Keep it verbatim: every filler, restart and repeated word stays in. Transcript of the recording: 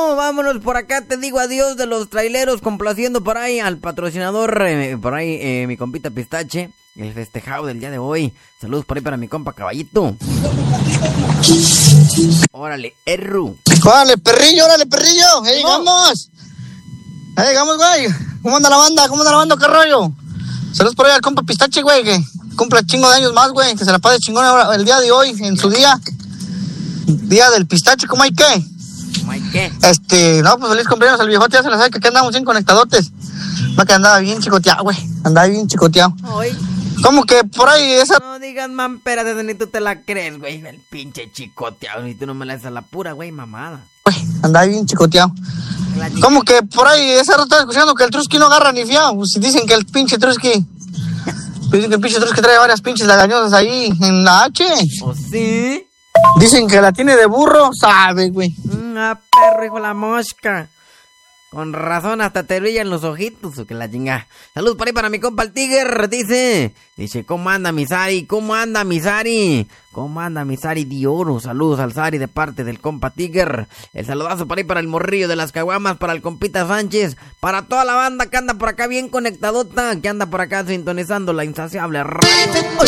bueno, vámonos por acá, te digo adiós de los traileros, complaciendo por ahí al patrocinador, eh, por ahí eh, mi compita Pistache, el festejado del día de hoy. Saludos por ahí para mi compa Caballito. Órale, Erru. Órale, perrillo, órale, perrillo. ¡Ahí llegamos! ¡Ahí llegamos, güey! ¿Cómo anda la banda? ¿Cómo anda la banda? ¿Qué rollo? Saludos por ahí al compa Pistache, güey, que cumple chingo de años más, güey. Que se la pase chingón el día de hoy, en su día. Día del pistache, ¿cómo hay qué? ¿Cómo hay qué? Este, no, pues feliz cumpleaños al viejote, ya se la sabe que aquí andamos bien conectadotes. Va que andaba bien chicoteado, güey. Andaba bien chicoteado. Hoy. ¿Cómo que por ahí esa? No digas, man, espérate, ni tú te la crees, güey. El pinche chicoteado, ni tú no me la haces a la pura, güey, mamada. Güey, andaba bien chicoteado. ¿Cómo que por ahí esa ruta está escuchando que el Trusky no agarra ni fiado? Pues si dicen que el pinche Trusky... Dicen que el pinche Trusky trae varias pinches lagañosas ahí en la H. ¿O sí? Dicen que la tiene de burro, sabe, güey. Ah, perro, hijo la mosca. Con razón, hasta te brillan los ojitos, o que la chinga. Saludos por ahí para mi compa el Tiger, dice. Dice, ¿cómo anda mi Sari? ¿Cómo anda mi Sari? ¿Cómo anda mi Sari de oro? Saludos al Sari de parte del compa Tiger. El saludazo por ahí para el morrillo de las caguamas, para el compita Sánchez, para toda la banda que anda por acá bien conectadota, que anda por acá sintonizando la insaciable radio.